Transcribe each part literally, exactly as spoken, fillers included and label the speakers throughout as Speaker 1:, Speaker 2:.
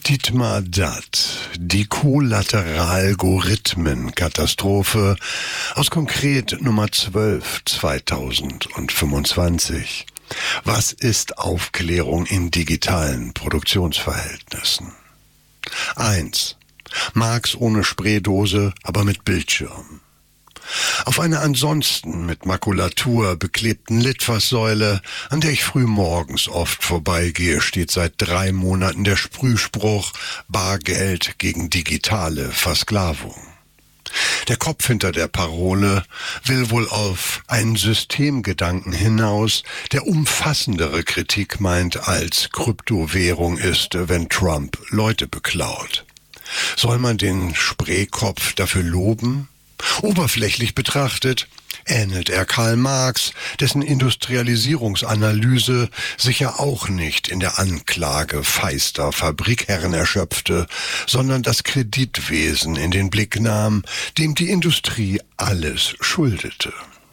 Speaker 1: Dietmar Datt, die Kollateralgorithmen-Katastrophe aus Konkret Nummer zwölf zweitausendfünfundzwanzig. Was ist Aufklärung in digitalen Produktionsverhältnissen? eins. Marx ohne Spraydose, aber mit Bildschirm. Auf einer ansonsten mit Makulatur beklebten Litfaßsäule, an der ich frühmorgens oft vorbeigehe, steht seit drei Monaten der Sprühspruch Bargeld gegen digitale Versklavung. Der Kopf hinter der Parole will wohl auf einen Systemgedanken hinaus, der umfassendere Kritik meint als Kryptowährung ist, wenn Trump Leute beklaut. Soll man den Spreekopf dafür loben? Oberflächlich betrachtet ähnelt er Karl Marx, dessen Industrialisierungsanalyse sich ja auch nicht in der Anklage feister Fabrikherren erschöpfte, sondern das Kreditwesen in den Blick nahm, dem die Industrie alles schuldete.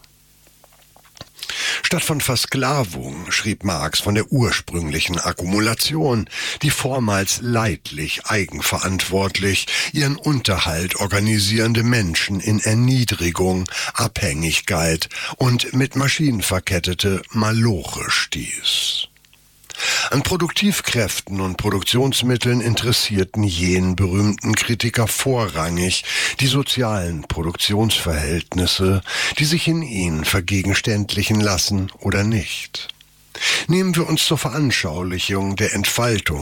Speaker 1: Statt von Versklavung schrieb Marx von der ursprünglichen Akkumulation, die vormals leidlich eigenverantwortlich ihren Unterhalt organisierende Menschen in Erniedrigung, Abhängigkeit und mit Maschinen verkettete Maloche stieß. An Produktivkräften und Produktionsmitteln interessierten jenen berühmten Kritiker vorrangig die sozialen Produktionsverhältnisse, die sich in ihnen vergegenständlichen lassen oder nicht. Nehmen wir uns zur Veranschaulichung der Entfaltung